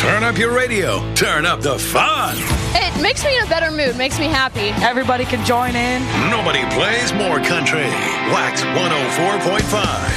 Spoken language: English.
Turn up your radio. Turn up the fun. It makes me in a better mood, makes me happy. Everybody can join in. Nobody plays more country. Wax 104.5.